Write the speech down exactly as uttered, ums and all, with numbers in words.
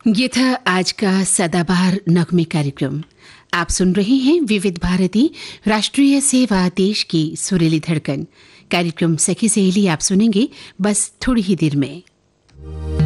ये था आज का सदाबहार नगमे कार्यक्रम। आप सुन रहे हैं विविध भारती राष्ट्रीय सेवा, देश की सुरीली धड़कन। कार्यक्रम सखी सहेली आप सुनेंगे बस थोड़ी ही देर में।